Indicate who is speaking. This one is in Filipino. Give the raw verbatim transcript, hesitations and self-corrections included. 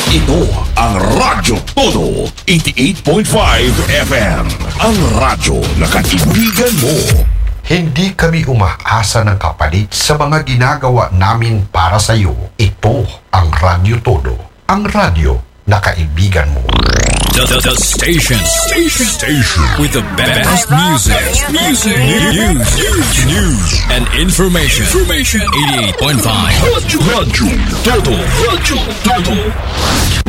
Speaker 1: Ito ang Radyo Todo, eighty-eight point five F M. Ang radyo na kaibigan mo.
Speaker 2: Hindi kami umaasa ng kapalit sa mga ginagawa namin para sa iyo. Ito ang Radyo Todo, ang radyo na kaibigan mo.
Speaker 3: The, the, the station. Station. Station. With the best music. Music. News. News. News. And information. Information. eighty-eight point five.
Speaker 1: Radyo Todo. Radyo Todo.